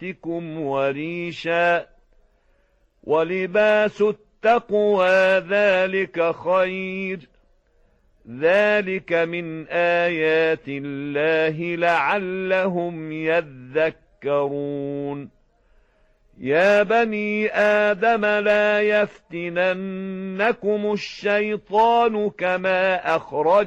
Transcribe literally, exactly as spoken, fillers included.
أصواتكم وريشا ولباس التقوى ذلك خير ذلك من آيات الله لعلهم يذكرون يا بني آدم لا يفتننكم الشيطان كما أخرج